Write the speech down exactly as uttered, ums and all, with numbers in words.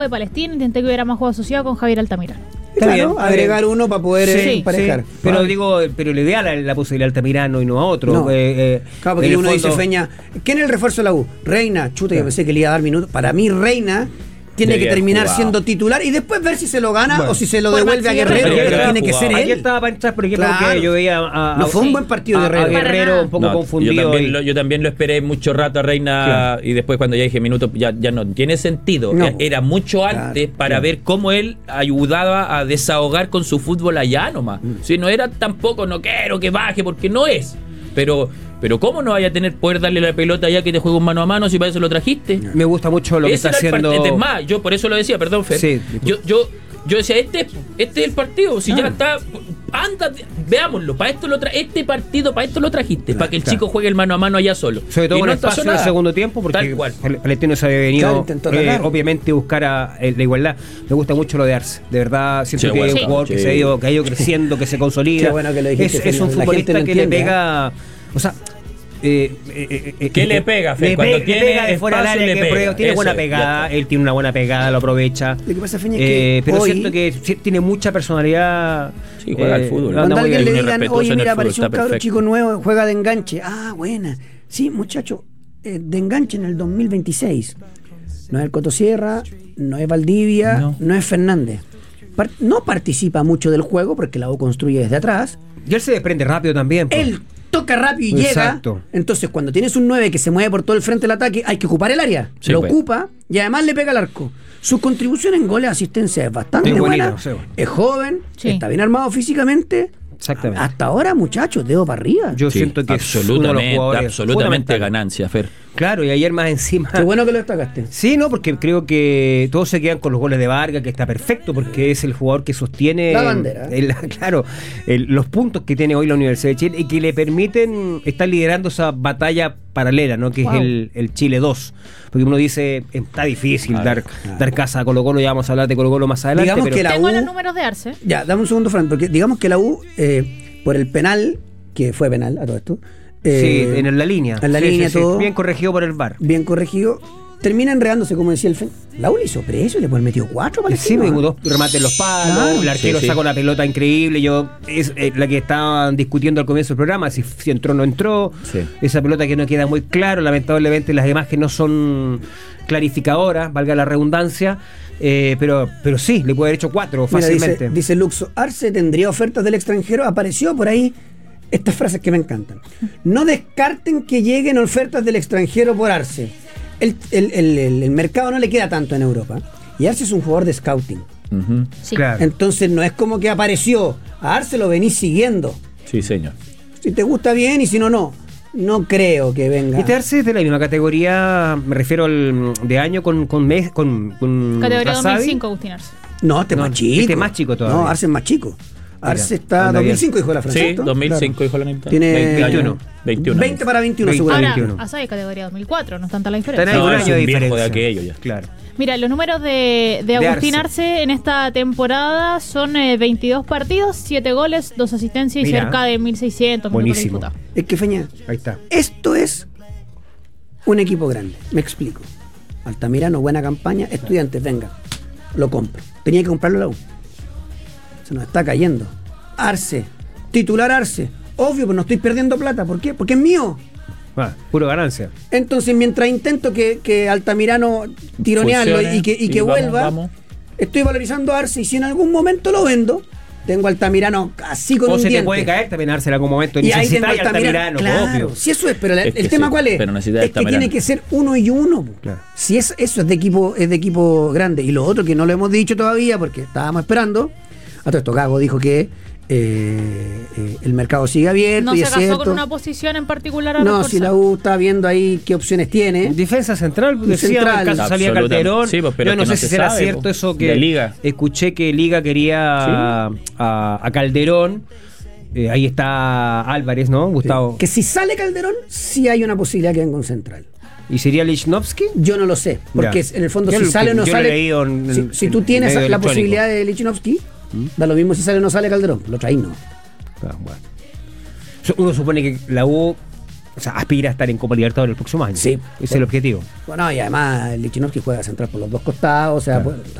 de Palestina, intenté que hubiera más juego asociado con Javier Altamirano. Claro, bien, agregar uno para poder Sí, eh, emparejar. Sí, pero digo, pero le idea la, la posibilidad de Altamirano y no a otro. No. Eh, eh, Claro, porque en el uno fondo- dice Feña, ¿quién es el refuerzo de la U? Reina, chuta, yo pensé que le iba a dar minutos. Para mí, Reina tiene Debía que terminar jugar. siendo titular y después ver si se lo gana Bueno. o si se lo Por devuelve a Maxi Guerrero, Guerrero. pero Debía tiene que jugar. ser Ayer él. estaba para entrar, por ejemplo, Claro. que yo veía a, a- No fue un Sí. buen partido de a- Guerrero. a Para Guerrero nada. un poco No, confundido. Yo también, y- lo, yo también lo esperé mucho rato a Reina Claro. y después cuando ya dije minutos ya, ya no tiene sentido. No. Era- Era mucho Claro, antes para claro. ver cómo él ayudaba a desahogar con su fútbol allá nomás. Mm. Si no era tampoco, no quiero que baje porque no es. Pero, pero ¿cómo no vaya a tener poder darle la pelota ya que te juega un mano a mano si para eso lo trajiste? Me gusta mucho lo que Ese está era el haciendo. partido. Es más, yo por eso lo decía, perdón, Fer. Sí, yo, yo, yo decía, este, este es el partido. Si Claro. ya está, anda, veámoslo. Para esto lo tra este partido, para esto lo trajiste. para que el claro. chico juegue el mano a mano allá solo. Sobre todo Y con no el pasó espacio en el nada. segundo tiempo, porque Tal cual. Pal- Palestino se había venido, Claro, intentó eh, atacar. obviamente, buscar a, eh, la igualdad. Me gusta mucho lo de Arce. De verdad, siento Sí, que bueno, es un jugador que, sí. se ha ido, que ha ido creciendo, que se consolida. Qué bueno que lo dijiste, es, es un Fernando. La futbolista gente no que le entiende, pega. O sea. Eh, eh, eh, ¿Qué eh, le pega, Fer? le Cuando pe- tiene le pega de fuera del espacio, área, le que pega. prueba, tiene Eso buena es, ya pegada, está. él tiene una buena pegada, lo aprovecha. Lo que pasa, Feña, es Eh, que pero hoy, siento que sí tiene mucha personalidad. Sí, juega al eh, fútbol. anda cuando muy alguien bien. le muy digan, respetuoso oye, en el mira, fútbol, apareció un está cabro perfecto. chico nuevo, juega de enganche. Ah, buena. Sí, muchacho, eh, de enganche en el dos mil veintiséis. No es el Cotosierra, no es Valdivia, no, No. es Fernández. Par- no participa mucho del juego porque la U construye desde atrás. Y él se desprende rápido también. pues. Él toca rápido y Exacto. llega. Entonces, cuando tienes un nueve que se mueve por todo el frente del ataque, hay que ocupar el área. Sí, lo pues. ocupa y además le pega al arco. Su contribución en goles, asistencia es bastante Sí, buena. bonito, sí. Es joven, Sí. está bien armado físicamente. Exactamente. Hasta ahora, muchachos, dedo para arriba. Yo Sí, siento que es uno de los absolutamente, jugadores absolutamente fundamentales. ganancia, Fer. Claro, y ayer más encima. Qué bueno que lo destacaste. Sí, no, porque creo que todos se quedan con los goles de Vargas, que está perfecto, porque es el jugador que sostiene. La bandera. el- claro, el- los puntos que tiene hoy la Universidad de Chile y que le permiten estar liderando esa batalla paralela, ¿no? Que Wow. es el, el Chile dos. Porque uno dice, está difícil Claro, dar, claro. dar casa a Colo Colo, ya vamos a hablar de Colo Colo más adelante. Digamos pero que la Tengo U- los números de Arce. Ya, dame un segundo, Fran, porque digamos que la U, eh, por el penal, que fue penal a todo esto. eh, sí, en la línea. En la Sí, línea, sí, sí, todo. bien corregido por el V A R. Bien corregido. Termina enredándose, como decía el Fen. La U le hizo preso y le pueden metido cuatro para Sí, me dos remates en los palos, Claro. el arquero Sí, sí. saca una pelota increíble. Yo es eh, la que estaban discutiendo al comienzo del programa, si, si entró o no entró. Sí. Esa pelota que no queda muy claro, lamentablemente las imágenes no son clarificadoras, valga la redundancia. Eh, pero, pero sí, le puede haber hecho cuatro Mira, fácilmente. dice, dice Luxo, Arce tendría ofertas del extranjero. Apareció por ahí estas frases que me encantan. No descarten que lleguen ofertas del extranjero por Arce. El, el- el- el- el mercado no le queda tanto en Europa. Y Arce es un jugador de scouting. Ujú. Sí. Claro. Entonces no es como que apareció. A Arce lo venís siguiendo. Sí, señor. Si te gusta bien y si no, no. No creo que venga. Este Arce es de la misma categoría, me refiero al de año con con, Mes- con, con Categoría Razavi. dos mil cinco, Agustín Arce. No, este es No, más chico. este es más chico todavía. No, Arce es más chico. Arce Mira, está anda dos mil cinco, dijo la Sí, Francisco. dos mil cinco, dijo la mitad. Tiene veintiuno. veintiuno. veinte para veintiuno, veinte. seguramente. Ahora, veintiuno. Asai categoría dos mil cuatro, no es tanta la Están diferencia. ahí No, un es año de un viejo de diferencia. aquello ya. Claro. Mira, los números de, de De Agustín Arce. Arce. en esta temporada son eh, veintidós partidos, siete goles, dos asistencias y Mira. cerca de mil seiscientos minutos Buenísimo. disputados. Es que Feña, Ahí está. esto es un equipo grande. Me explico. Altamirano, buena campaña. Estudiantes, venga, lo compro. Tenía que comprarlo la U. Se nos está cayendo. Arce, titular Arce. Obvio, pues no estoy perdiendo plata. ¿Por qué? Porque es mío. Ah, puro ganancia. Entonces, mientras intento que, que Altamirano tironearlo Funcione, y que, y y que vamos, vuelva, vamos. estoy valorizando a Arce y si en algún momento lo vendo, tengo a Altamirano así con O un se te diente. puede caer también Arce en algún momento. Y ahí tengo Necesitáis Altamirano. Altamirano, Claro, obvio. si eso es, pero la- Es el que tema sí, cuál es, pero necesita es que Altamirano. tiene que ser uno y uno. po. Claro. Si es, eso es de equipo, es de equipo grande. Y lo otro que no lo hemos dicho todavía porque estábamos esperando, a todo esto Gago dijo que eh, eh, el mercado sigue abierto No y se es casó cierto. con una posición en particular a No, reforzar. si la U está viendo ahí qué opciones tiene. Defensa central, Un decía, central. en el caso salía Absolutamente. Calderón. Sí, pues, pero yo no es sé que no si se será sabe, cierto pues, eso que de Liga. escuché que Liga quería a, a Calderón. Eh, ahí está Álvarez, ¿no? Gustavo. Que si sale Calderón, sí hay una posibilidad que venga un central. ¿Y sería Lichnowsky? Yo no lo sé, porque Ya. en el fondo Yo si lo- sale o no yo lo he sale, leído en- si, en- si tú en tienes medio la electrónico. posibilidad de Lichnowsky, da lo mismo si sale o no sale Calderón, lo traes no. Ah, bueno. Su- Uno supone que la U O sea, aspira a estar en Copa Libertadores el próximo año. Sí. Ese es el objetivo. Bueno, y además Lichnowsky juega central por los dos costados, o sea, Claro. pues,